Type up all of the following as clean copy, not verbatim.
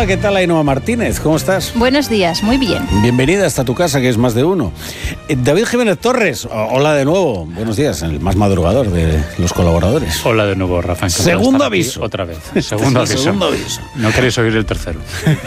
Hola, ¿qué tal, Ainhoa Martínez? ¿Cómo estás? Buenos días, muy bien. Bienvenida hasta tu casa, que es más de uno. David Jiménez Torres, hola de nuevo. Buenos días, el más madrugador de los colaboradores. Hola de nuevo, Rafa. Segundo aviso. Otra vez. Segundo aviso. No queréis oír el tercero.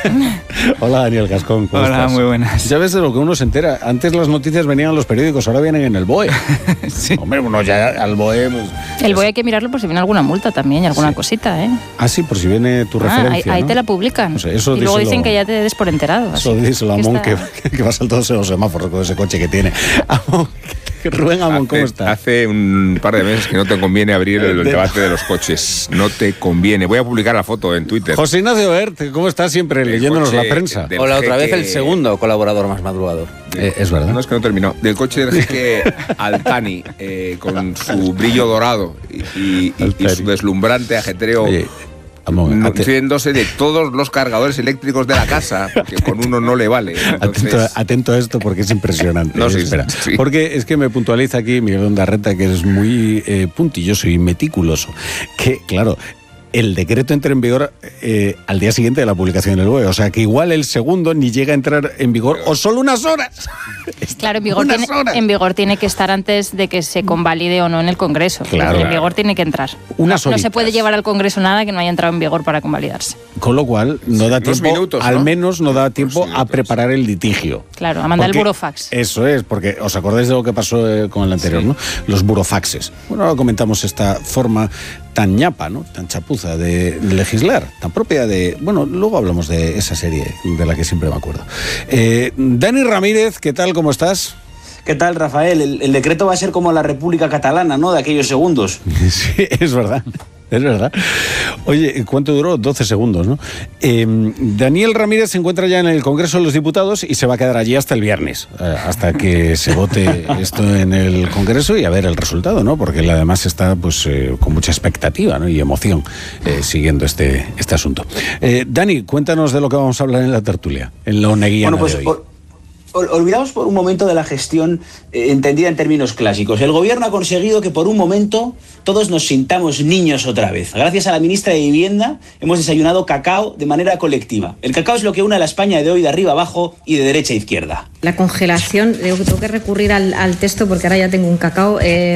Hola, Daniel Gascón. ¿Cómo Hola, estás? muy buenas. Ya ves de lo que uno se entera. Antes las noticias venían en los periódicos, ahora vienen en el BOE. Sí. Hombre, uno ya al BOE... Pues, El BOE hay que mirarlo por si viene alguna multa también y alguna cosita, ¿eh? Ah, sí, por si viene tu referencia, ahí ¿no? te la publican. O sea, eso y luego díselo, dicen que ya te des por enterado. Eso díselo a Amón, que va saltándose los semáforos con ese coche que tiene. Amón, Rubén Amón, ¿cómo estás? Hace un par de meses que no te conviene abrir el debate de los coches. No te conviene. Voy a publicar la foto en Twitter. José Ignacio Bert, ¿cómo estás siempre leyéndonos la prensa? Hola, otra vez el segundo colaborador más madrugador. Es verdad. No, es que no terminó. Del coche del jeque Altani, con su brillo dorado y su deslumbrante ajetreo. Oye, Amón, nutriéndose de todos los cargadores eléctricos de la casa, porque con uno no le vale. Entonces... atento a esto porque es impresionante. No, sí, espera. Sí. Porque es que me puntualiza aquí Miguel Ondarreta, que es muy puntilloso y meticuloso, que claro, el decreto entra en vigor al día siguiente de la publicación en el BOE. O sea, que igual el segundo ni llega a entrar en vigor o solo unas horas. Claro, en vigor tiene que estar antes de que se convalide o no en el Congreso. Claro. En vigor tiene que entrar. Unas No horitas. se puede llevar al Congreso nada que no haya entrado en vigor para convalidarse. Con lo cual, no da tiempo, minutos, ¿no? al menos no da tiempo Minutos. a preparar el litigio. Claro, a mandar Porque el burofax. Eso es, porque os acordáis de lo que pasó con el anterior, Sí. ¿no? Los burofaxes. Bueno, ahora comentamos esta forma tan ñapa, ¿no? Tan chapuza de legislar, tan propia de... Bueno, luego hablamos de esa serie de la que siempre me acuerdo. Dani Ramírez, ¿qué tal? ¿Cómo estás? ¿Qué tal, Rafael? El decreto va a ser como la República Catalana, ¿no? De aquellos segundos. Sí, es verdad. Es verdad. Oye, ¿cuánto duró? 12 segundos, ¿no? Daniel Ramírez se encuentra ya en el Congreso de los Diputados y se va a quedar allí hasta el viernes, hasta que se vote esto en el Congreso y a ver el resultado, ¿no? Porque él además está pues con mucha expectativa, ¿no? Y emoción siguiendo este asunto. Dani, cuéntanos de lo que vamos a hablar en la tertulia, en la oneguiana Bueno, pues de hoy. olvidamos por un momento de la gestión entendida en términos clásicos. El gobierno ha conseguido que por un momento todos nos sintamos niños otra vez. Gracias a la ministra de Vivienda hemos desayunado cacao de manera colectiva. El cacao es lo que une a la España de hoy de arriba a abajo y de derecha a izquierda. La congelación, tengo que recurrir al texto porque ahora ya tengo un cacao.